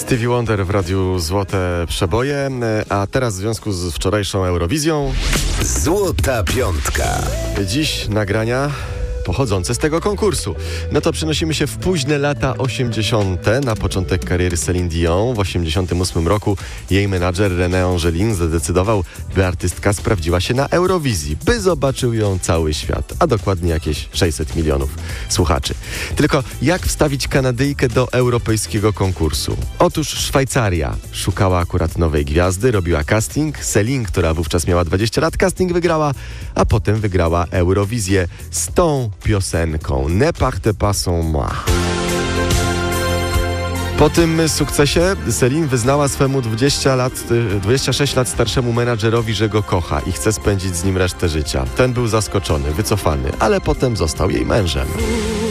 Stevie Wonder w Radiu Złote Przeboje, a teraz w związku z wczorajszą Eurowizją Złota Piątka. Dziś nagrania pochodzące z tego konkursu. No to przenosimy się w późne lata 80. na początek kariery Céline Dion. W 88 roku jej menadżer René Angelin zadecydował, by artystka sprawdziła się na Eurowizji, by zobaczył ją cały świat, a dokładnie jakieś 600 milionów słuchaczy. Tylko jak wstawić Kanadyjkę do europejskiego konkursu? Otóż Szwajcaria szukała akurat nowej gwiazdy, robiła casting. Céline, która wówczas miała 20 lat, casting wygrała, a potem wygrała Eurowizję z tą piosenką Ne partez pas sans moi. Po tym sukcesie Céline wyznała swemu 26 lat starszemu menadżerowi, że go kocha i chce spędzić z nim resztę życia. Ten był zaskoczony, wycofany, ale potem został jej mężem.